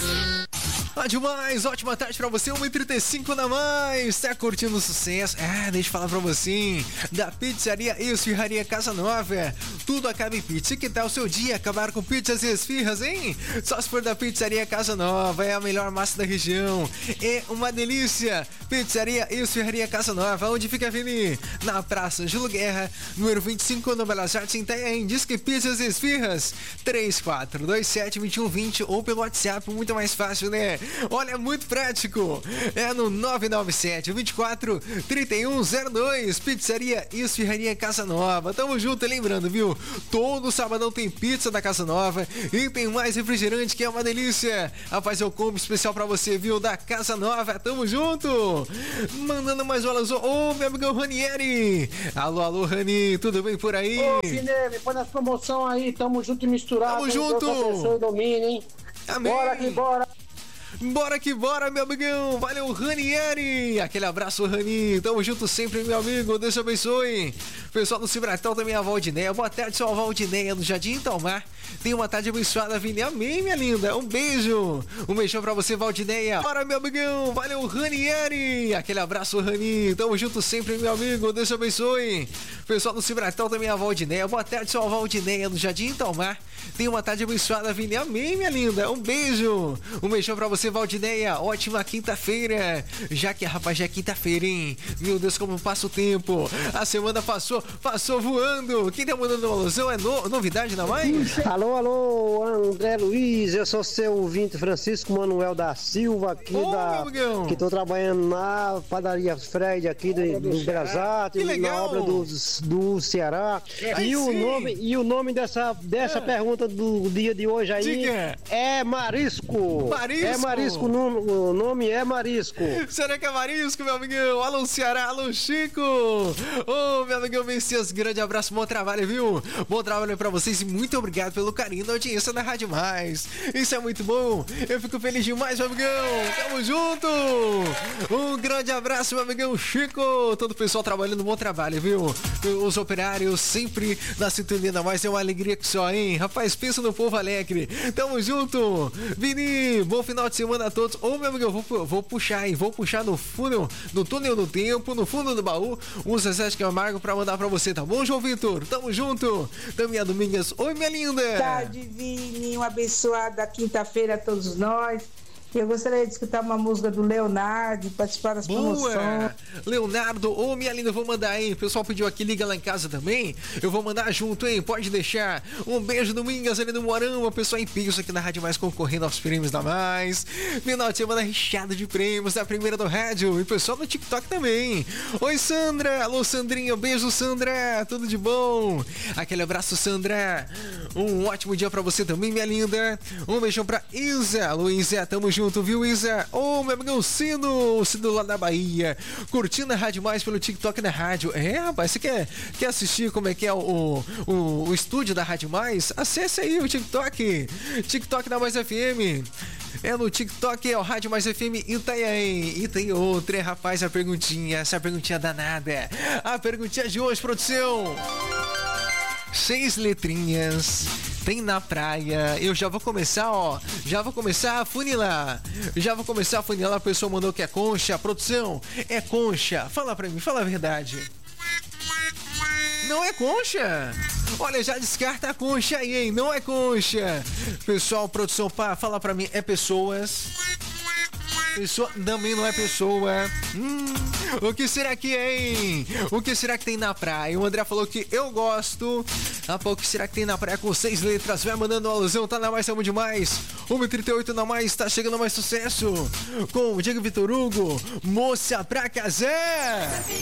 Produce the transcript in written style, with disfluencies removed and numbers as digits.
Ah, demais, ótima tarde pra você, 1h35 na mais, tá curtindo o sucesso? Deixa eu falar pra você, da Pizzaria e Esfirraria Casa Nova, tudo acaba em pizza. Que tal o seu dia acabar com pizzas e esfirras, hein? Só se for da Pizzaria Casa Nova, é a melhor massa da região, é uma delícia. Pizzaria e Esfirraria Casa Nova, onde fica, Vini? Na Praça Júlio Guerra, número 25, no Belas Artes, em Itanhaém. Diz que pizzas e esfirras, 3427-2120 ou pelo WhatsApp, muito mais fácil, né? Olha, é muito prático. É no 997-24-3102. Pizzaria e Esfirraria Casa Nova. Tamo junto, lembrando, viu? Todo sabadão tem pizza da Casa Nova e tem mais refrigerante, que é uma delícia. Rapaz, eu combo especial pra você, viu? Da Casa Nova. Tamo junto. Mandando mais bolas. Ô, meu amigão Ranieri. Alô, Rani. Tudo bem por aí? Ô, Finelli, põe na promoção aí. Tamo junto e misturado. Tamo junto. Deus abençoe e domine, hein? Amém. Bora que bora. Bora que bora, meu amigão. Valeu, Ranieri. Aquele abraço, Rani. Tamo junto sempre, meu amigo. Deus te abençoe. Pessoal do Cibratal também, a Valdineia. Boa tarde, sou a Valdineia do Jardim Italmar. Tenha uma tarde abençoada, Vini. Amém, minha linda. Um beijo. Um beijão pra você, Valdineia. Bora, meu amigão. Valeu, Ranieri. Aquele abraço, Rani. Tamo junto sempre, meu amigo. Deus te abençoe. Pessoal do Cibratal também, a Valdineia. Boa tarde, sou a Valdineia do Jardim Italmar. Tenha uma tarde abençoada, Vini. Amém, minha linda. Um beijo. Um beijão pra você, Valdineia. Ótima quinta-feira. Já que, rapaz, já é quinta-feira, hein? Meu Deus, como passa o tempo. A semana passou voando. Quem tá mandando uma alusão é novidade, não é mais? Alô, André Luiz. Eu sou seu ouvinte, Francisco Manuel da Silva, aqui que tô trabalhando na padaria Fred, aqui do Belas Artes, na obra do Ceará. E o nome dessa pergunta do dia de hoje aí Diga. É Marisco. É Marisco, o nome é Marisco. Será que é Marisco, meu amigão? Alô, Ceará, alô, Chico. Ô, meu amigão Messias, grande abraço, bom trabalho, viu? Bom trabalho pra vocês e muito obrigado pelo carinho da audiência da Rádio Mais. Isso é muito bom. Eu fico feliz demais, meu amigão. Tamo junto. Um grande abraço, meu amigão Chico. Todo o pessoal trabalhando, bom trabalho, viu? Os operários sempre na sintonia da Mais. É uma alegria que só, hein? Rapaz, pensa no povo alegre. Tamo junto. Vini, bom final de semana a todos. Ô, meu amigo, eu vou puxar, hein? Vou puxar no túnel do tempo, no fundo do baú, um Zezé de Camargo pra mandar pra você, tá bom, João Vitor? Tamo junto. Damiana Domingues. Oi, minha linda. Boa tarde, Vini. Uma abençoada quinta-feira a todos nós. Eu gostaria de escutar uma música do Leonardo, participar das promoções. Leonardo, ô, minha linda, eu vou mandar, hein? O pessoal pediu aqui, liga lá em casa também. Eu vou mandar junto, hein? Pode deixar. Um beijo, Domingas, ali do Morão. O pessoal em Pigos aqui na Rádio Mais concorrendo aos prêmios da Mais. Final de semana recheado de prêmios da primeira do rádio. E o pessoal no TikTok também. Oi, Sandra. Alô, Sandrinha. Beijo, Sandra. Tudo de bom? Aquele abraço, Sandra. Um ótimo dia pra você também, minha linda. Um beijão pra Isa. Alô, Isa. Tamo junto. Viu, Isa? Ô, meu amigão Cino lá da Bahia, curtindo a Rádio Mais pelo TikTok da rádio. Rapaz, você quer assistir como é que é o estúdio da Rádio Mais? Acesse aí o TikTok da Mais FM. É no TikTok, é o Rádio Mais FM Itanhaém. E tem outra, rapaz, essa perguntinha danada. A perguntinha de hoje, produção. 6 letrinhas. Tem na praia. Eu já vou começar, a funilar. A pessoa mandou que é concha. Produção, é concha. Fala pra mim, fala a verdade. Não é concha? Olha, já descarta a concha aí, hein? Não é concha. Pessoal, produção, fala pra mim, é pessoas. Pessoa também não é pessoa. O que será que é, hein? O que será que tem na praia? O André falou que eu gosto. O que será que tem na praia com 6 letras? Vai mandando uma alusão, tá na Mais, tamo demais. 1h38 na Mais, tá chegando mais sucesso. Com o Diego Vitor Hugo, Moça pra Casar.